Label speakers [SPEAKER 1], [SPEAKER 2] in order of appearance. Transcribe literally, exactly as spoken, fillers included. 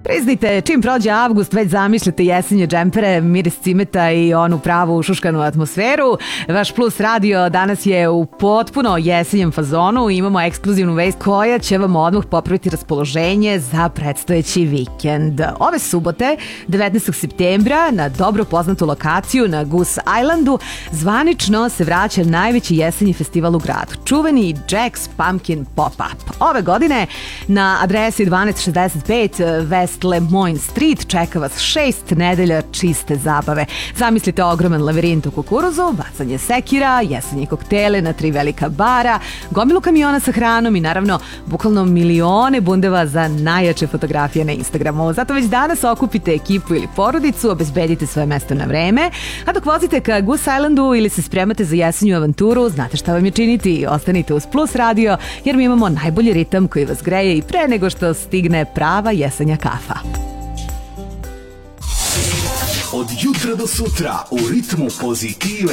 [SPEAKER 1] Priznajte, čim prođe avgust, već zamišljate jesenje džempere, miris cimeta i onu pravu šuškanu atmosferu. Vaš Plus radio danas je u potpuno jesenjem fazonu. Imamo ekskluzivnu vest koja će vam odmah popraviti raspoloženje za predstojeći vikend. Ove subote, devetnaestog septembra, na dobro poznatu lokaciju na Goose Islandu, zvanično se vraća najveći jesenji festival u gradu, čuveni Jack's Pumpkin Pop-Up. Ove godine na adresi dvanaest šezdeset pet West Lemoyne Street čeka vas šest nedelja čiste zabave. Zamislite ogroman lavirint u kukuruzu, bacanje sekira, jesenje koktele na tri velika bara, gomilu kamiona sa hranom i naravno bukvalno milione bundeva za najjače fotografije na Instagramu. Zato već danas okupite ekipu ili porodicu, obezbedite svoje mesto na vreme, a dok vozite ka Goose Islandu ili se spremate za jesenju avanturu, znate šta vam je činiti. Ostanite uz Plus radio jer mi imamo najbolji ritam koji vas greje i pre nego što stigne prava jesenja kafa.
[SPEAKER 2] Od jutra do sutra u ritmu pozitive.